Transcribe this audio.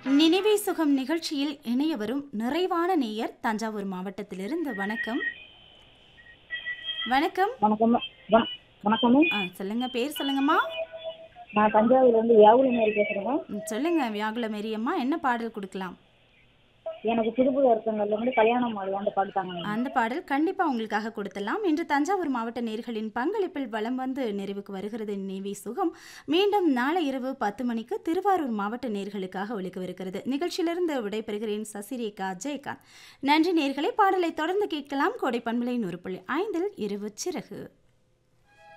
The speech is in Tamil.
நினைவே சுகம் நிகழ்ச்சியில் இணைய வரும் நிறைவான நேயர் தஞ்சாவூர் மாவட்டத்திலிருந்து. வணக்கம். வணக்கம். வணக்கம். வணக்கம். சொல்லுங்க, பேர் சொல்லுங்கம்மா. நான் தஞ்சாவூர்ல இருந்து வியாகுல மேரி பேசுறேங்க. சொல்லுங்க வியாகுல மேரி அம்மா, என்ன பாடல் கொடுக்கலாம்? எனக்கு புதுப்புது அர்த்தங்கள்ல இருந்து கல்யாணம் மாலை அந்த பாட்டு தாங்க. அந்த பாடல் கண்டிப்பா உங்களுக்காக கொடுத்தலாம். இன்று தஞ்சாவூர் மாவட்ட நேயர்களின் பங்களிப்பில் வலம் வந்து நிறைவுக்கு வருகிறது நினைவே சுகம். மீண்டும் நாளை இரவு 10 மணிக்கு திருவாரூர் மாவட்ட நேயர்களுக்காக ஒலிக்கவிருக்கிறது. நிகழ்ச்சியிலிருந்து விடைபெறுகிறேன் சசிரேகா ஜெயகாந்த். நன்றி நேயர்களை. பாடலை தொடர்ந்து கேட்கலாம். கோடை பண்பலை 100.5 இரவு சிறகு.